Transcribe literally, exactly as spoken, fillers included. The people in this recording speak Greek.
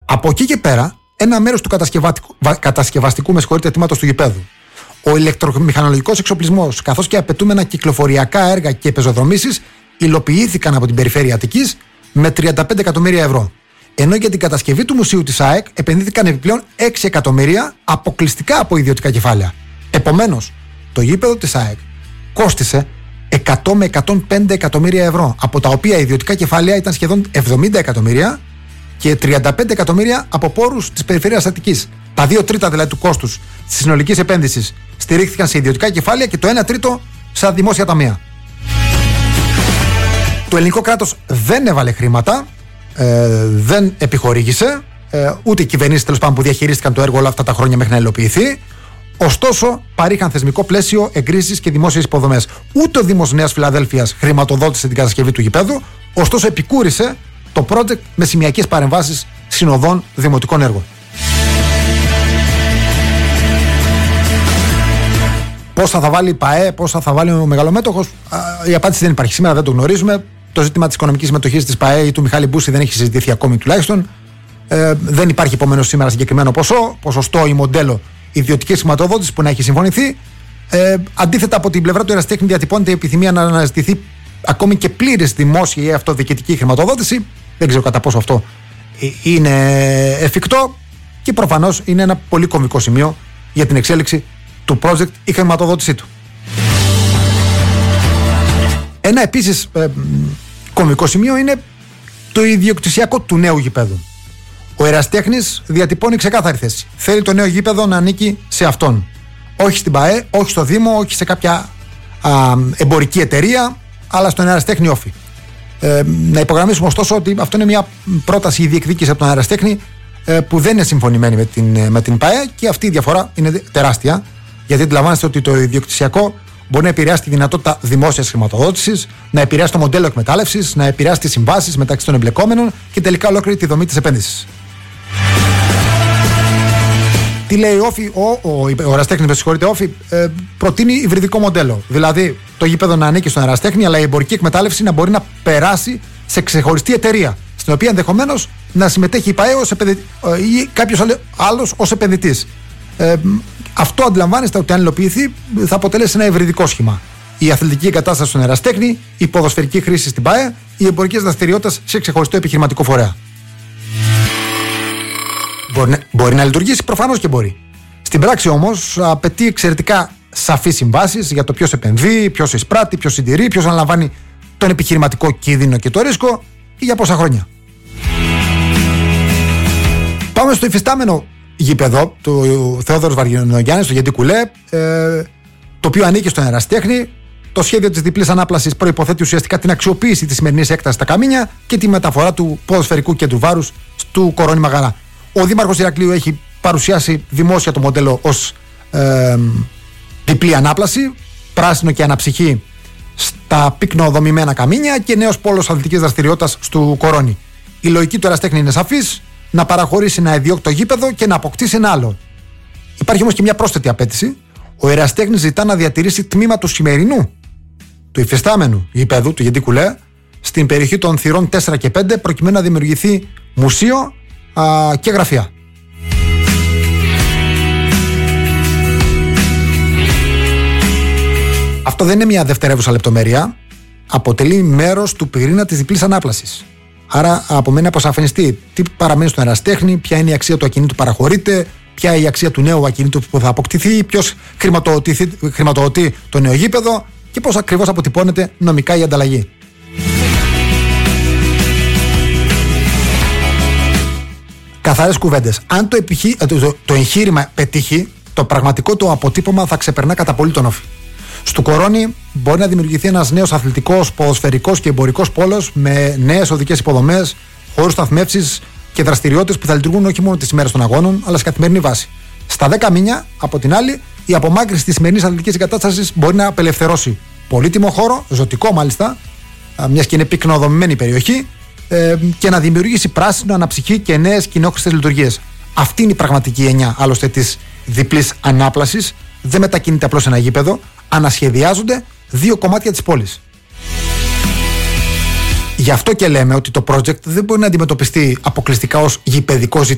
Από εκεί και πέρα, ένα μέρος του κατασκευαστικού, κατασκευαστικού με συγχωρείτε, τμήματος του γηπέδου, ο ηλεκτρομηχανολογικός εξοπλισμός, καθώς και απαιτούμενα κυκλοφοριακά έργα και πεζοδρομήσεις υλοποιήθηκαν από την περιφέρεια Αττικής με τριάντα πέντε εκατομμύρια ευρώ. Ενώ για την κατασκευή του μουσείου της ΑΕΚ επενδύθηκαν επιπλέον έξι εκατομμύρια αποκλειστικά από ιδιωτικά κεφάλαια. Επομένως, το γήπεδο της ΑΕΚ κόστισε εκατό με εκατόν πέντε εκατομμύρια ευρώ, από τα οποία ιδιωτικά κεφάλαια ήταν σχεδόν εβδομήντα εκατομμύρια και τριάντα πέντε εκατομμύρια από πόρους της περιφέρειας Αττικής. Τα δύο τρίτα δηλαδή του κόστους της συνολικής επένδυσης στηρίχθηκαν σε ιδιωτικά κεφάλαια και το ένα τρίτο σε δημόσια ταμεία. Το ελληνικό κράτος δεν έβαλε χρήματα, ε, δεν επιχορήγησε, ε, ούτε οι κυβερνήσεις τέλος πάντων που διαχειρίστηκαν το έργο όλα αυτά τα χρόνια μέχρι να υλοποιηθεί. Ωστόσο, παρήχαν θεσμικό πλαίσιο, εγκρίσεις και δημόσιες υποδομές. Ούτε ο Δήμος Νέας Φιλαδέλφειας χρηματοδότησε την κατασκευή του γηπέδου, ωστόσο επικούρισε το project με σημειακές παρεμβάσεις συνοδών δημοτικών έργων. Πόσα θα βάλει η ΠΑΕ, πόσα θα βάλει ο μεγαλομέτωχος, η απάντηση δεν υπάρχει σήμερα, δεν το γνωρίζουμε. Το ζήτημα της οικονομικής συμμετοχής της ΠΑΕ ή του Μιχάλη Μπούση δεν έχει συζητηθεί ακόμη τουλάχιστον. Ε, δεν υπάρχει επομένως σήμερα συγκεκριμένο ποσό, ποσοστό ή μοντέλο ιδιωτικής χρηματοδότησης που να έχει συμφωνηθεί. Ε, αντίθετα, από την πλευρά του ερασιτέχνη διατυπώνεται η επιθυμία να αναζητηθεί ακόμη και πλήρης δημόσια ή αυτοδιοικητική χρηματοδότηση. Δεν ξέρω κατά πόσο αυτό είναι εφικτό και προφανώς είναι ένα πολύ κομβικό σημείο για την εξέλιξη του project η χρηματοδότησή του. Ένα επίσης ε, κομβικό σημείο είναι το ιδιοκτησιακό του νέου γηπέδου. Ο ερασιτέχνης διατυπώνει ξεκάθαρη θέση. Θέλει το νέο γήπεδο να ανήκει σε αυτόν. Όχι στην ΠΑΕ, όχι στο Δήμο, όχι σε κάποια α, εμπορική εταιρεία, αλλά στον ερασιτέχνη όφη. Ε, να υπογραμμίσουμε ωστόσο ότι αυτό είναι μια πρόταση ή διεκδίκηση από τον ερασιτέχνη ε, που δεν είναι συμφωνημένη με την, με την ΠΑΕ και αυτή η διαφορά είναι τεράστια. Γιατί αντιλαμβάνεστε ότι το ιδιοκτησιακό μπορεί να επηρεάσει τη δυνατότητα δημόσιας χρηματοδότησης, να επηρεάσει το μοντέλο εκμετάλλευσης, να επηρεάσει τις συμβάσεις μεταξύ των εμπλεκόμενων και τελικά ολόκληρη τη δομή της επένδυσης. Τι λέει η Όφη, ο, ο, ο ερασιτέχνης, με συγχωρείτε, Όφη, ε, προτείνει υβριδικό μοντέλο. Δηλαδή το γήπεδο να ανήκει στον ερασιτέχνη, αλλά η εμπορική εκμετάλλευση να μπορεί να περάσει σε ξεχωριστή εταιρεία, στην οποία ενδεχομένως να συμμετέχει η ΠΑΕ ως επενδυ... ή κάποιος άλλος ως επενδυτής. Ε, αυτό αντιλαμβάνεστε ότι αν υλοποιηθεί θα αποτελέσει ένα υβριδικό σχήμα. Η αθλητική εγκατάσταση στον ερασιτέχνη, η ποδοσφαιρική χρήση στην ΠΑΕ, οι εμπορικές δραστηριότητες σε ξεχωριστό επιχειρηματικό φορέα. Μπορεί, μπορεί να λειτουργήσει, προφανώς και μπορεί. Στην πράξη όμως απαιτεί εξαιρετικά σαφείς συμβάσεις για το ποιος επενδύει, ποιος εισπράττει, ποιος συντηρεί, ποιος αναλαμβάνει τον επιχειρηματικό κίνδυνο και το ρίσκο και για πόσα χρόνια. Πάμε στο υφιστάμενο γήπεδο του Θεόδωρος Βαργινογιάννης, στο Γεντή Κουλέ, ε, το οποίο ανήκει στον ερασιτέχνη. Το σχέδιο της διπλής ανάπλασης προϋποθέτει ουσιαστικά την αξιοποίηση της σημερινής έκτασης στα Καμίνια και τη μεταφορά του ποδοσφαιρικού κέντρου βάρους του Κορώνη Μαγαρά. Ο Δήμαρχος Ηρακλείου έχει παρουσιάσει δημόσια το μοντέλο ως ε, διπλή ανάπλαση, πράσινο και αναψυχή στα πυκνοδομημένα καμίνια και νέος πόλος αθλητικής δραστηριότητας του Κορώνη. Η λογική του ερασιτέχνη είναι σαφής, να παραχωρήσει ένα ιδιόκτητο γήπεδο και να αποκτήσει ένα άλλο. Υπάρχει όμως και μια πρόσθετη απέτηση. Ο ερασιτέχνης ζητά να διατηρήσει τμήμα του σημερινού, του υφιστάμενου γήπεδου, του Γεντή Κουλέ, στην περιοχή των θυρών τέσσερα και πέντε, προκειμένου να δημιουργηθεί μουσείο α, και γραφεία. Αυτό δεν είναι μια δευτερεύουσα λεπτομέρεια. Αποτελεί μέρος του πυρήνα της διπλής ανάπλασης. Άρα απομένει να αποσαφινιστεί τι παραμένει στον ερασιτέχνη, ποια είναι η αξία του ακινήτου που παραχωρείται, ποια είναι η αξία του νέου ακινήτου που θα αποκτηθεί, ποιος χρηματοδοτεί το νέο γήπεδο και πώς ακριβώς αποτυπώνεται νομικά η ανταλλαγή. Καθαρές κουβέντες. Αν το, επιχει... το, το εγχείρημα πετύχει, το πραγματικό του αποτύπωμα θα ξεπερνά κατά πολύ τον Όφη. Στου Κορώνη μπορεί να δημιουργηθεί ένας νέος αθλητικός, ποδοσφαιρικός και εμπορικός πόλος με νέες οδικές υποδομές, χώρους σταθμεύσης και δραστηριότητες που θα λειτουργούν όχι μόνο τις ημέρες των αγώνων, αλλά σε καθημερινή βάση. Στα δέκα μήνια, από την άλλη, η απομάκρυνση της σημερινής αθλητικής εγκατάστασης μπορεί να απελευθερώσει πολύτιμο χώρο, ζωτικό μάλιστα, μιας και είναι πυκνοδομημένη περιοχή, και να δημιουργήσει πράσινο, αναψυχή και νέες κοινόχρηστες λειτουργίες. Αυτή είναι η πραγματική έννοια άλλωστε της διπλής ανάπλασης. Δεν μετακινείται απλώς ένα γήπεδο, ανασχεδιάζονται δύο κομμάτια της πόλης. Γι' αυτό και λέμε ότι το project δεν μπορεί να αντιμετωπιστεί αποκλειστικά ως γηπεδικό ζήτημα.